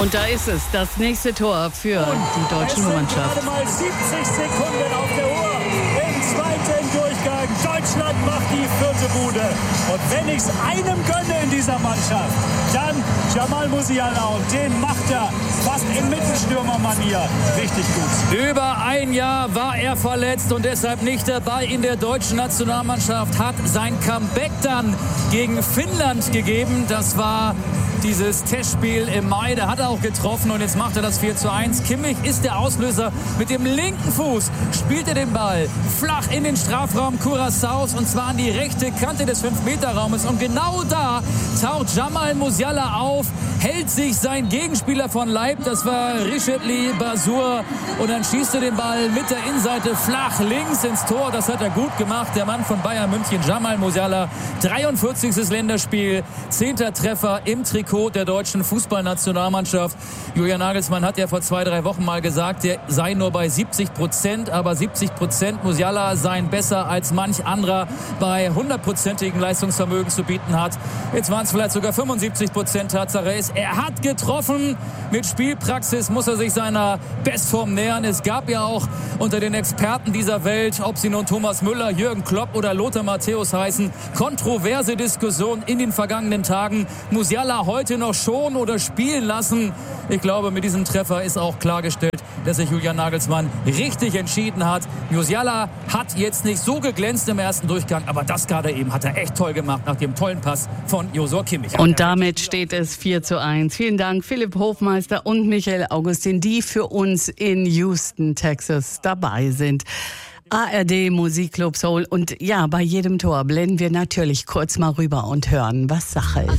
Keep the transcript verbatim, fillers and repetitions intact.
Und da ist es, das nächste Tor für Und die deutsche es sind Mannschaft. gerade mal siebzig Sekunden auf der Uhr im zweiten Durchgang. Deutschland macht die vierte Bude. Und wenn ich es einem gönne in dieser Mannschaft, dann Jamal Musiala. Und den macht er fast in Mittelstürmermanier richtig gut. Über ein Jahr war er verletzt und deshalb nicht dabei in der deutschen Nationalmannschaft. Hat sein Comeback dann gegen Finnland gegeben. Das war dieses Testspiel im Mai. Da hat er auch getroffen und jetzt macht er das vier zu eins. Kimmich ist der Auslöser. Mit dem linken Fuß spielt er den Ball flach in den Strafraum Curaçaos und zwar an die rechte Kante des fünf Meter Raumes. Und genau da taucht Jamal Musiala auf, hält sich sein Gegenspieler von Leib. Das war Richetli Basur. Und dann schießt er den Ball mit der Innenseite flach links ins Tor. Das hat er gut gemacht. Der Mann von Bayern München, Jamal Musiala. dreiundvierzigstes Länderspiel, zehnter Treffer im Trikot der deutschen Fußballnationalmannschaft. Julian Nagelsmann hat ja vor zwei, drei Wochen mal gesagt, der sei nur bei siebzig Prozent, aber siebzig Prozent Musiala seien besser als manch anderer bei hundertprozentigem Leistungsvermögen zu bieten hat. Jetzt waren es vielleicht sogar fünfundsiebzig Prozent. Tatsache ist, er hat getroffen. Mit Spielpraxis muss er sich seiner Bestform nähern. Es gab ja auch unter den Experten dieser Welt, ob sie nun Thomas Müller, Jürgen Klopp oder Lothar Matthäus heißen, kontroverse Diskussionen in den vergangenen Tagen. Musiala heute noch schon oder spielen lassen? Ich glaube, mit diesem Treffer ist auch klargestellt, dass sich Julian Nagelsmann richtig entschieden hat. Musiala hat jetzt nicht so geglänzt im ersten Durchgang, aber das gerade eben hat er echt toll gemacht nach dem tollen Pass von Josua Kimmich. Und damit steht es vier zu eins. Vielen Dank Philipp Hofmeister und Michael Augustin, die für uns in Houston, Texas dabei sind. A R D Musikclub Soul und ja, bei jedem Tor blenden wir natürlich kurz mal rüber und hören, was Sache ist.